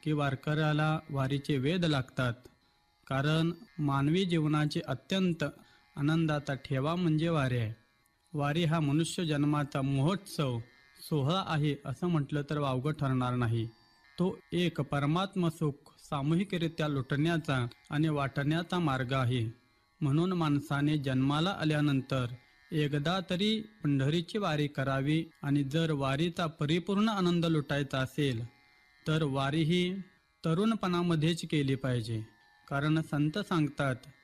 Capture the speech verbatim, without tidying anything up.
की वारकऱ्याला वारीचे वेध लागतात. कारण मानवी जीवनाचे अत्यंत आनंदाचा ठेवा म्हणजे वारी आहे. वारी हा मनुष्य जन्माचा महोत्सव सोहळा आहे असं म्हटलं तर वावगं ठरणार नाही. तो एक परमात्म सुख सामूहिकरित्या लुटण्याचा आणि वाटण्याचा मार्ग आहे. म्हणून माणसाने जन्माला आल्यानंतर एकदा तरी पंढरीची वारी करावी आणि जर वारीचा परिपूर्ण आनंद लुटायचा असेल तर वारी ही तरुणपणामध्येच केली पाहिजे. कारण संत सांगतात